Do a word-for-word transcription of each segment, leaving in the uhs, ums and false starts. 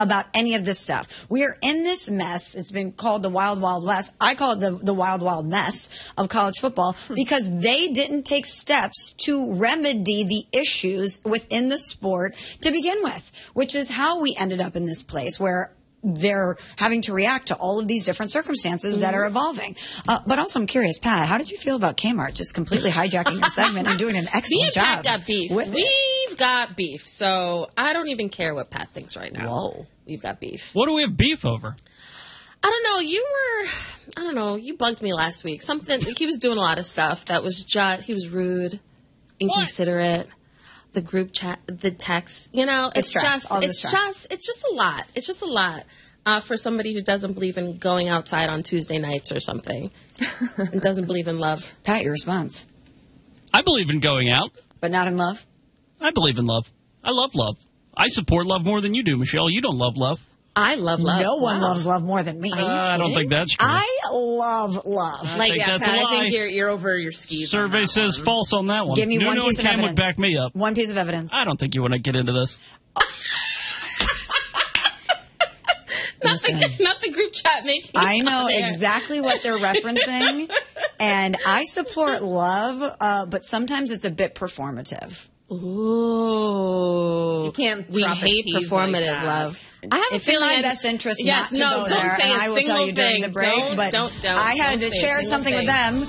about any of this stuff. We are in this mess. It's been called the Wild Wild West. I call it the, the Wild Wild Mess of college football because they didn't take steps to remedy the issues within the sport to begin with, which is how we ended up in this place where they're having to react to all of these different circumstances mm-hmm. that are evolving. Uh, but also, I'm curious, Pat, how did you feel about Kmart just completely hijacking your segment and doing an excellent We've job? got beef. We've it? got beef. So I don't even care what Pat thinks right now. Whoa. We've got beef. What do we have beef over? I don't know. You were, I don't know. You bugged me last week. Something, he was doing a lot of stuff that was just, he was rude, inconsiderate. What? The group chat, the text, you know, it's stress, just, it's just, it's just a lot. It's just a lot uh, for somebody who doesn't believe in going outside on Tuesday nights or something and doesn't believe in love. Pat, your response? I believe in going out. But not in love? I believe in love. I love love. I support love more than you do, Michelle. You don't love love. I love love. No one wow. loves love more than me. Uh, I don't think that's true. I love love. I like, think yeah, that's Pat, a lie. I think you're, you're over your skis. Survey says one. false on that one. Give me Nuno one piece and of Cam evidence. would back me up. One piece of evidence. I don't think you want to get into this. not, the, not the group chat making. I know exactly what they're referencing, and I support love, uh, but sometimes it's a bit performative. Ooh. You can't We drop a hate tease performative like love. I have It's a feeling in my I've, best interest yes, not to no, go don't there, say and a I will single tell you during thing. the break. Don't, but don't, don't, I had don't shared something thing. with them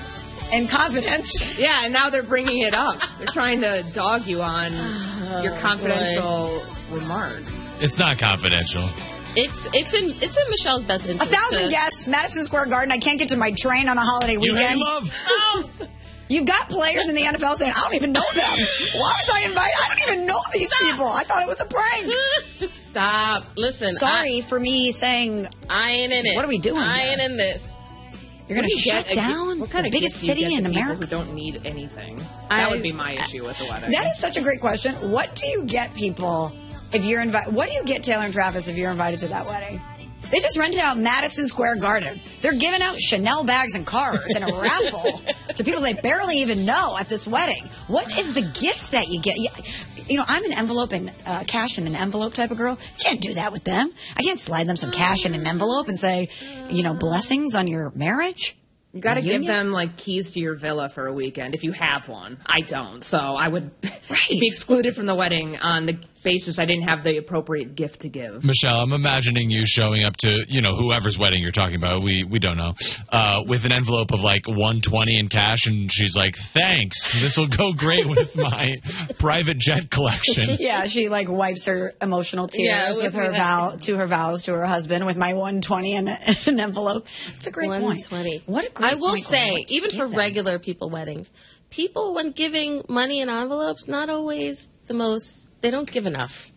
in confidence. Yeah, and now they're bringing it up. They're trying to dog you on oh, your confidential boy. remarks. It's not confidential. It's it's in it's in Michelle's best A interest. thousand to, guests, Madison Square Garden. I can't get to my train on a holiday You weekend. hate love. Oh. You've got players in the N F L saying, I don't even know them. Why was I invited? I don't even know these people. I thought it was a prank. Stop. Listen. Sorry I, for me saying, I ain't in it. What are we doing I here? ain't in this. You're going to shut down what kind the of biggest gift do you city get in to people America? who don't need anything. That I, would be my issue with the wedding. That is such a great question. What do you get people if you're invited? What do you get Taylor and Travis if you're invited to that wedding? They just rented out Madison Square Garden. They're giving out Chanel bags and cars in a raffle to people they barely even know at this wedding. What is the gift that you get? You know, I'm an envelope and uh, cash in an envelope type of girl. You can't do that with them. I can't slide them some cash in an envelope and say, you know, blessings on your marriage. You got to give Union? them like keys to your villa for a weekend if you have one. I don't, so I would Right. be excluded from the wedding on the basis I didn't have the appropriate gift to give. Michelle, I'm imagining you showing up to, you know, whoever's wedding you're talking about. We we don't know. Uh, with an envelope of like one twenty in cash, and she's like, "Thanks. This will go great with my private jet collection." Yeah, she like wipes her emotional tears Yeah, with with her that. vow to her vows to her husband with my one twenty in a, an envelope. It's a great point. one twenty. What a great I will point. say, What to even give for them. regular people weddings, people when giving money in envelopes, not always the most. They don't give enough.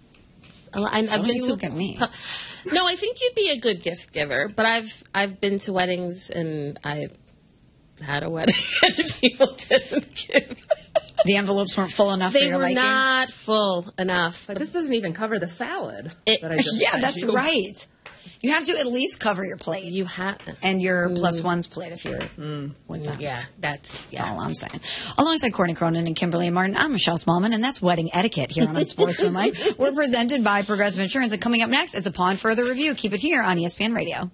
I, I've Don't been you to look at me. No, I think you'd be a good gift giver, but I've I've been to weddings and I've had a wedding and people didn't give. The envelopes weren't full enough for They your were liking? not full enough. But this doesn't even cover the salad. It- that I just Yeah, fed that's you. right. You have to at least cover your plate. You have, and your Mm. plus ones plate if you're with them. yeah, that's That's yeah. all I'm saying. Alongside Courtney Cronin and Kimberly Martin, I'm Michelle Smallman, and that's Wedding Etiquette here on Unsportsmanlike. We're presented by Progressive Insurance, and coming up next is Upon Further Review. Keep it here on E S P N Radio.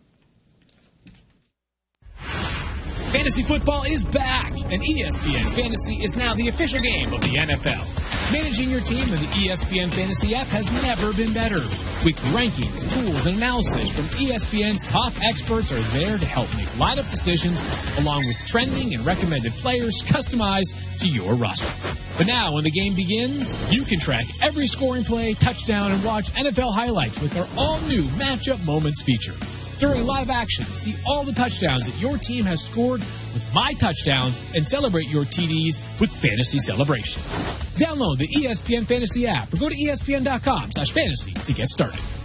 Fantasy football is back, and E S P N Fantasy is now the official game of the N F L. Managing your team in the E S P N Fantasy app has never been better. Weekly rankings, tools, and analysis from E S P N's top experts are there to help make lineup decisions, along with trending and recommended players customized to your roster. But now, when the game begins, you can track every scoring play, touchdown, and watch N F L highlights with our all-new Matchup Moments feature. During live action, see all the touchdowns that your team has scored with My Touchdowns and celebrate your T Ds with Fantasy Celebrations. Download the E S P N Fantasy app or go to E S P N dot com slash fantasy to get started.